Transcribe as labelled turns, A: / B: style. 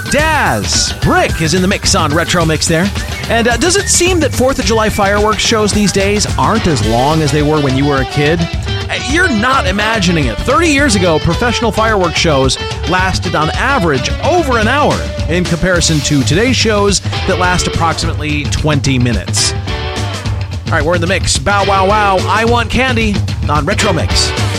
A: Daz Brick is in the mix on Retro Mix there. And does it seem that 4th of July fireworks shows these days aren't as long as they were when you were a kid? You're not imagining it. 30 years ago, professional fireworks shows lasted on average over an hour in comparison to today's shows that last approximately 20 minutes. All right, we're in the mix. Bow, wow, wow. I Want Candy on Retro Mix.